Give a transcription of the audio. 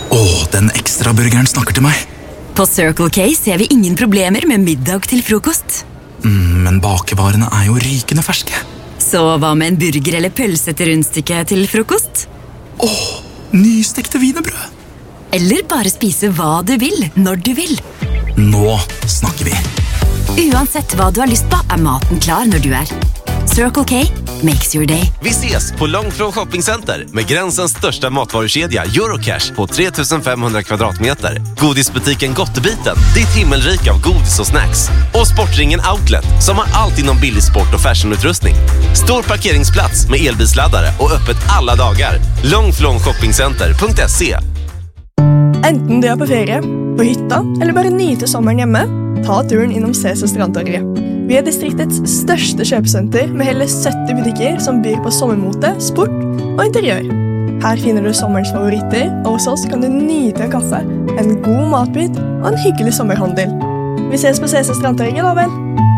Den ekstra burgeren snakker til meg. På Circle K ser vi ingen problemer med middag til frokost. Men bakevarene jo rykende ferske. Så hva med en burger eller pølse til rundstykke til frokost? Nystekte wienerbrød. Eller bare spise hva du vil, når du vil. Nå snakker vi. Uansett hva du har lyst på, maten klar når du Circle K makes your day. Vi ses på Långflon Shoppingcenter med gränsens största matvarukedja Eurocash på 3500 kvadratmeter. Godisbutiken Gottebiten, ditt himmelrike av godis och snacks. Och Sportringen Outlet som har allt inom billig sport och fashionutrustning. Stor parkeringsplats med elbilsladdare och öppet alla dagar. Långflonshoppingcenter.se. Enten du på ferie, på hytta eller bare nyter sommeren hjemme, ta turen innom CC Strandtorget. Vi distriktets største kjøpesenter med hele 70 butikker som byr på sommermote, sport og interiør. Her finner du sommerens favoritter, og hos oss kan du nyte en kaffe, en god matbit og en hyggelig sommerhandel. Vi ses på CC Strandtorget da vel!